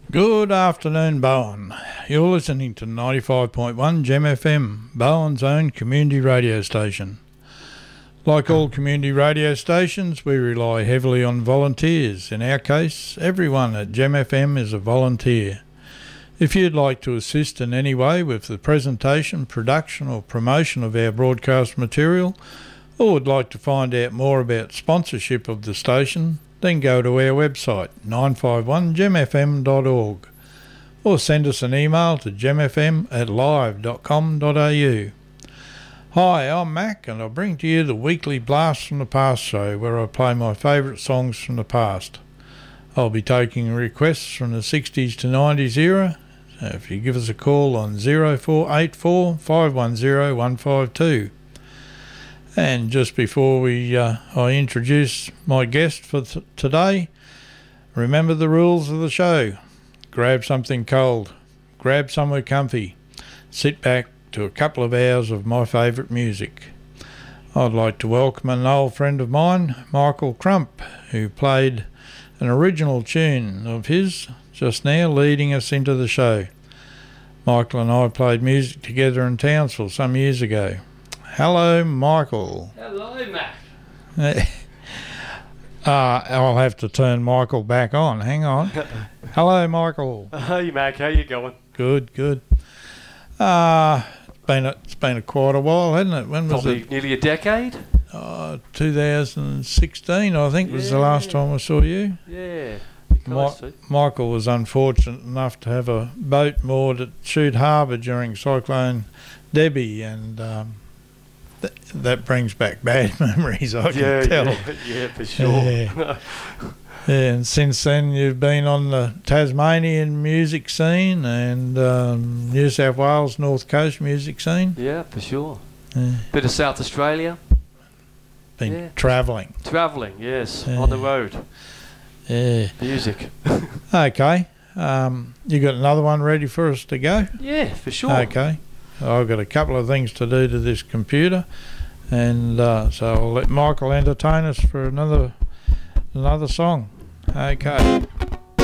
Good afternoon, Bowen. You're listening to 95.1 Gem FM, Bowen's own community radio station. Like all community radio stations, we rely heavily on volunteers. In our case, everyone at Gem FM is a volunteer. If you'd like to assist in any way with the presentation, production or promotion of our broadcast material, or would like to find out more about sponsorship of the station, then go to our website 951gemfm.org or send us an email to gemfm@live.com.au. Hi, I'm Mac and I'll bring to you the weekly Blast from the Past show where I play my favourite songs from the past. I'll be taking requests from the 60s to 90s era, so if you give us a call on 0484 510 152. And just before I introduce my guest for today, remember the rules of the show. Grab something cold, grab somewhere comfy, sit back to a couple of hours of my favourite music. I'd like to welcome an old friend of mine, Michael Crump, who played an original tune of his just now, leading us into the show. Michael and I played music together in Townsville some years ago. Hello, Michael. Hello, Mac. I'll have to turn Michael back on. Hang on. Hello, Michael. Hey, Mac. How you going? Good. It's been quite a while, hasn't it? When was Probably it? nearly a decade. 2016, I think, was the last time I saw you. Yeah. Michael was unfortunate enough to have a boat moored at Chute Harbour during Cyclone Debbie, and that brings back bad memories, I can tell. Yeah, for sure. Yeah. And since then you've been on the Tasmanian music scene and New South Wales North Coast music scene. Yeah, for sure. Yeah. Bit of South Australia. Been travelling. Travelling, yes, on the road. Yeah. Music. Okay. You got another one ready for us to go? Yeah, for sure. Okay. I've got a couple of things to do to this computer, and so I'll let Michael entertain us for another song. Okay.